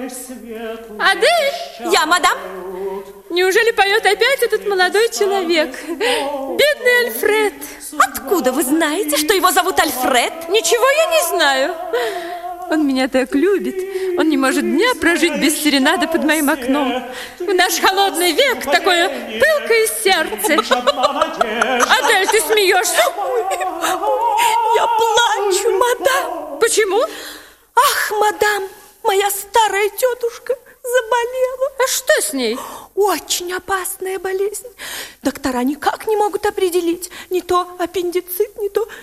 Адель! Я, мадам. Неужели поет опять этот молодой человек? Бедный Альфред. Откуда вы знаете, что его зовут Альфред? Ничего я не знаю. Он меня так любит. Он не может дня прожить без серенады под моим окном. В наш холодный век такое пылкое сердце. Адель, ты смеешься? Я плачу, мадам. Почему? Ах, мадам, моя старая тетушка заболела. А что с ней? Очень опасная болезнь. Доктора никак не могут определить. Не то аппендицит, не то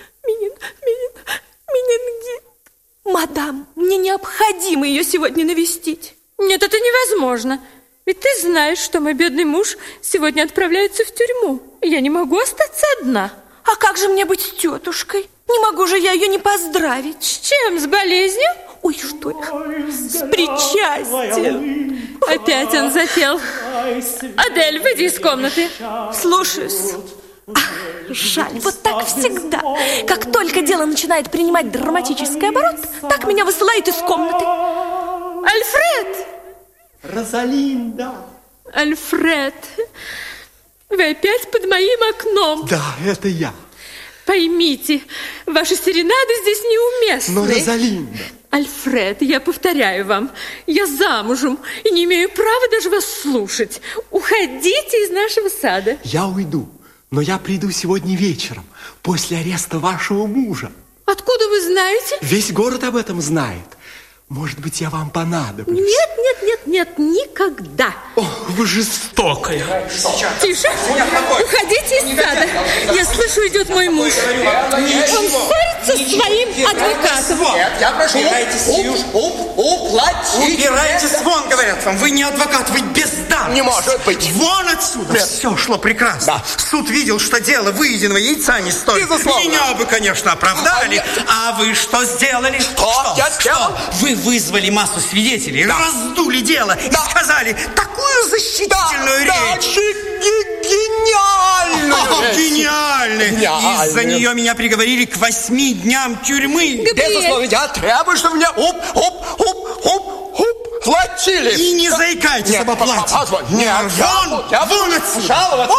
менингит. Мадам, мне необходимо ее сегодня навестить. Нет, это невозможно. Ведь ты знаешь, что мой бедный муж сегодня отправляется в тюрьму. Я не могу остаться одна. А как же мне быть с тетушкой? Не могу же я ее не поздравить. С чем? С болезнью? Ой, что я? С причастием. Опять он запел. Адель, выйди из комнаты. Слушаюсь. Ах, жаль, вот так всегда. Как только дело начинает принимать драматический оборот, так меня высылают из комнаты. Альфред! Розалинда! Альфред, вы опять под моим окном. Да, это я. Поймите, ваши серенады здесь неуместны. Но, Розалинда... Альфред, я повторяю вам, я замужем и не имею права даже вас слушать. Уходите из нашего сада. Я уйду, но я приду сегодня вечером, после ареста вашего мужа. Откуда вы знаете? Весь город об этом знает. Может быть, я вам понадоблюсь. Нет, никогда. О, вы жестокая. Тише, уходите из сада. Я слышу, идет мой муж. Он ссорится с своим адвокатом. Нет, я прошу. Уплатить. Убирайтесь вон, говорят вам. Вы не адвокат, вы бездарность. Не может быть. Вон отсюда. Нет. Все шло прекрасно. Да. Суд видел, что дело выеденного яйца не стоит. Безусловно. Меня бы, конечно, оправдали. А вы что сделали? Что я сделал? Вы вызвали массу свидетелей, раздули дело и сказали такую защитительную речь. Гениальную. Гениальную. Из-за нее меня приговорили к 8 дням тюрьмы. Безусловно, я требую, чтобы мне платили. И не заикайтесь об оплате. Нет, Вон отсюда.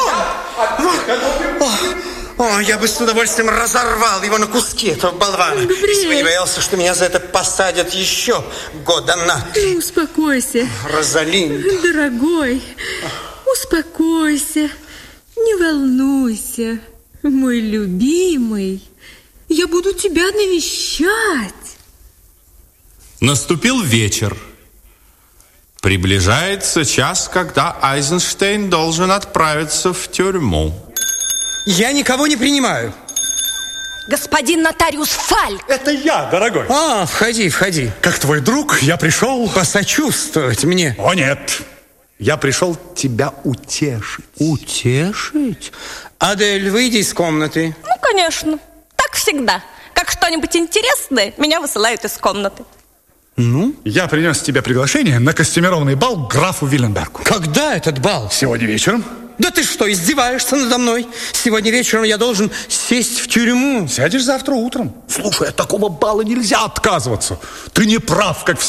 О, я бы с удовольствием разорвал его на куски, этого болвана. Если бы не боялся, что меня за это посадят еще года на 3. Успокойся. Розалинда. Дорогой, успокойся. Не волнуйся, мой любимый. Я буду тебя навещать. Наступил вечер. Приближается час, когда Айзенштейн должен отправиться в тюрьму. Я никого не принимаю. Господин нотариус Фальк. Это я, дорогой. Входи. Как твой друг, я пришел... Посочувствовать мне. О, нет. Я пришел тебя утешить. Утешить? Адель, выйди из комнаты. Ну, конечно. Так всегда. Как что-нибудь интересное, меня высылают из комнаты. Ну? Я принес тебе приглашение на костюмированный бал к графу Виленбергу. Когда этот бал? Сегодня вечером. Да ты что, издеваешься надо мной? Сегодня вечером я должен сесть в тюрьму. Сядешь завтра утром. Слушай, от такого бала нельзя отказываться. Ты не прав, как все.